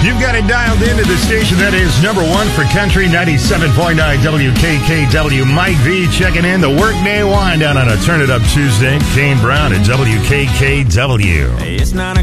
You've got it dialed into the station that is number one for country, 97.9 WKKW. Mike V checking in the Workday Wind Down on a Turn It Up Tuesday. Kane Brown at WKKW. It's 9